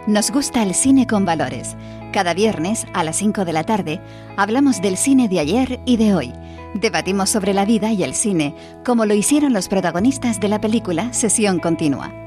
Nos gusta el cine con valores. Cada viernes a las 5 de la tarde hablamos del cine de ayer y de hoy. Debatimos sobre la vida y el cine, como lo hicieron los protagonistas de la película Sesión Continua.